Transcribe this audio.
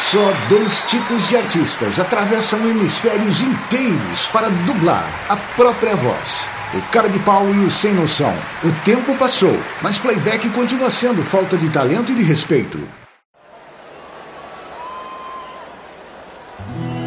Só dois tipos de artistas atravessam hemisférios inteiros para dublar a própria voz. O cara de pau e o sem noção. O tempo passou, mas playback continua sendo falta de talento e de respeito.